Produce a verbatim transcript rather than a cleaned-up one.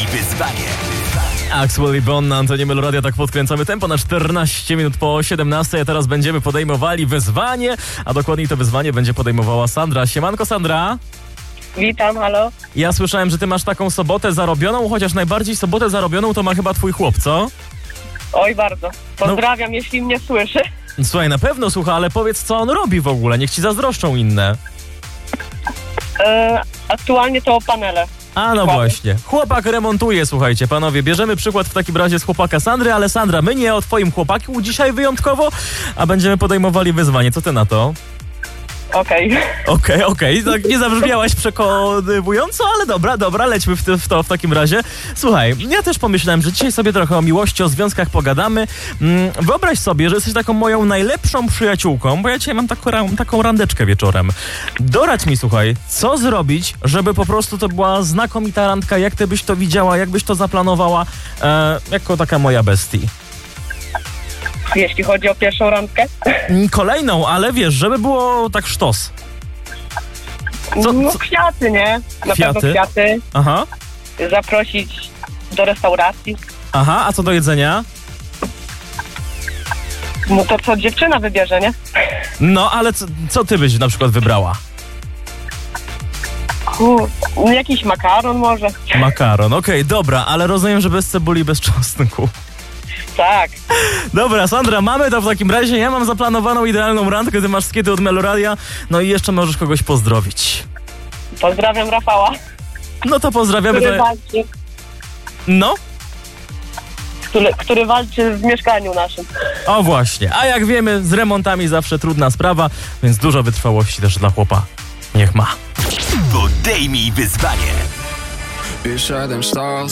wyzwanie. Axwell i Bon na antenie Meloradia, tak podkręcamy tempo na czternaście minut po siedemnastej, a teraz będziemy podejmowali wyzwanie, a dokładniej to wyzwanie będzie podejmowała Sandra. Siemanko, Sandra. Witam, halo. Ja słyszałem, że ty masz taką sobotę zarobioną, chociaż najbardziej sobotę zarobioną to ma chyba twój chłop, co? Oj, bardzo. Pozdrawiam, no. Jeśli mnie słyszy. Słuchaj, na pewno słucha, ale powiedz, co on robi w ogóle, niech ci zazdroszczą inne. E, aktualnie to panele. A no właśnie. Chłopak remontuje, słuchajcie, panowie. Bierzemy przykład w takim razie z chłopaka Sandry, ale Sandra, my nie o twoim chłopaku dzisiaj wyjątkowo, a będziemy podejmowali wyzwanie. Co ty na to? Okej. Okay. Okej, okay, okej. Okay. Tak nie zabrzmiałaś przekonywująco, ale dobra, dobra, lećmy w, w to w takim razie. Słuchaj, ja też pomyślałem, że dzisiaj sobie trochę o miłości, o związkach pogadamy. Mm, wyobraź sobie, że jesteś taką moją najlepszą przyjaciółką, bo ja dzisiaj mam taką, taką randeczkę wieczorem. Doradź mi, słuchaj, co zrobić, żeby po prostu to była znakomita randka, jak ty byś to widziała, jak byś to zaplanowała, e, jako taka moja bestii. Jeśli chodzi o pierwszą randkę? Kolejną, ale wiesz, żeby było tak sztos. Co, no co? Kwiaty, nie? Na kwiaty? pewno kwiaty. Aha. Zaprosić do restauracji. Aha, a co do jedzenia? No to co dziewczyna wybierze, nie? No, ale co, co ty byś na przykład wybrała? U, no jakiś makaron może. Makaron, okej, okay, dobra, ale rozumiem, że bez cebuli, bez czosnku. Tak. Dobra, Sandra, mamy to w takim razie. Ja mam zaplanowaną idealną randkę, ty masz skiety od Meloradia, no i jeszcze możesz kogoś pozdrowić. Pozdrawiam Rafała. No to pozdrawiamy. Który to... walczy. No? Który, który walczy w mieszkaniu naszym. O właśnie, a jak wiemy, z remontami zawsze trudna sprawa, więc dużo wytrwałości też dla chłopa. Niech ma. Podejmij wyzwanie. Wiesz, them stars